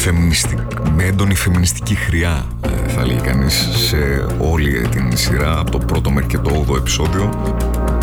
με έντονη φεμινιστική χρειά, θα λέει κανείς, σε όλη την σειρά, από το πρώτο μέχρι και το 8ο επεισόδιο.